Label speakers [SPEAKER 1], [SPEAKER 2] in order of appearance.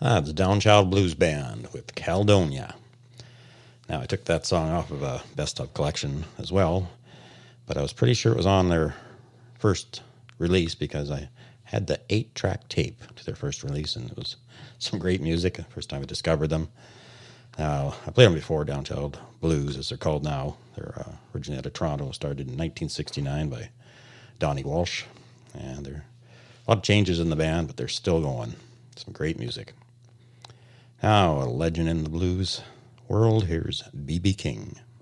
[SPEAKER 1] The Downchild Blues Band with Caledonia. Now, I took that song off of a Best Of collection as well, but I was pretty sure it was on their first release because I had the 8-track tape to their first release, and it was some great music. The first time I discovered them. Now, I played them before, Downchild Blues, as they're called now. They're originally out of Toronto, started in 1969 by Donnie Walsh, and there are a lot of changes in the band, but they're still going. Some great music. Now, a legend in the blues world, here's B.B. King.